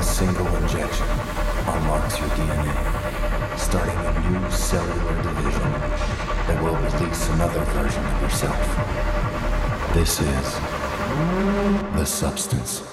A single injection unlocks your DNA, starting a new cellular division that will release another version of yourself. This is the substance.